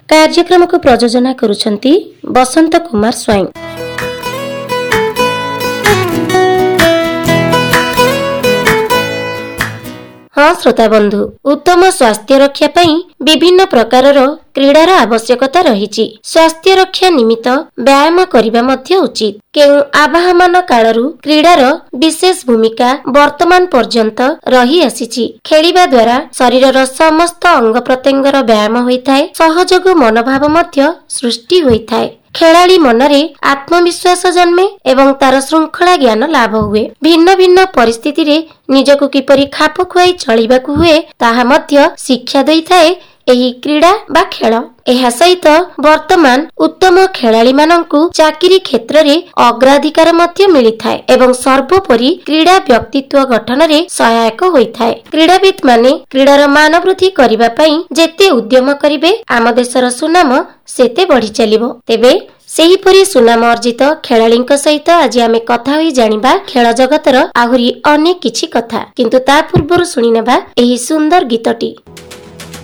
कार्यक्रम को प्रयोजना करुछंती बसंत कुमार स्वाई। हाँ श्रोता बंधु, उत्तम स्वास्थ्य रक्षा पई विभिन्न प्रकारर क्रीडार आवश्यकता रहिछि। स्वास्थ्य रक्षा निमित्त व्यायाम करिबा मध्य उचित। केउ आवाहमान कालरू क्रीडार विशेष भूमिका वर्तमान पर्यंत रही आसीछि। खेलिबा द्वारा शरीरर समस्त अंग प्रत्यंगर व्यायाम होइथाय, सहयोग मनोभाव मध्य सृष्टि होइथाय। खेलाड़ी मनरे आत्मविश्वास जन्मे एवं तार श्रृंखला ज्ञान लाभ हुए। भिन्न भिन्न परिस्थिति रे निजको किपरि खाप खुआई चलिबाकु हुए ताहा मध्य शिक्षा दैथाए एही क्रीडा बा खेल। एहा सहित वर्तमान उत्तम खेलाड़ी मानंकु चाकरी क्षेत्र रे अग्राधिकार मध्य मिलिथाए एवं सर्वोपरि क्रीडा व्यक्तित्व गठन रे सहायक होइथाए। क्रीडाविद माने क्रीडार मान वृद्धि करिबा पई जेते उद्यम करिवे आम देशर सुनाम सेते बढ़ी चलिबो। तेबे सेहीपरि सुनाम अर्जित खेलाड़ीଙ୍କ सहित आज आमे कथा होई जानिबा खेल जगतर आहुरी अनेक किछि कथा, किंतु ता पूर्वरु सुनिनेबा एही सुंदर गीतटी।